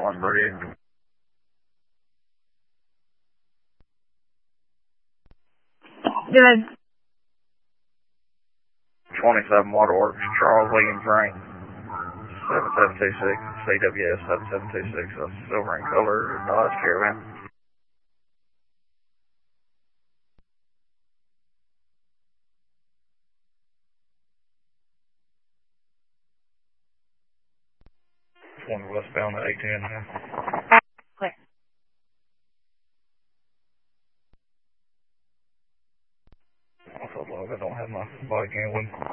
Allen Bridge. 27 Waterworks, Charles Williams Range, 7726, CWS 7726, silver in color, Dodge Caravan. One westbound at 18.5. Clear. Also, I don't have my body cam with me.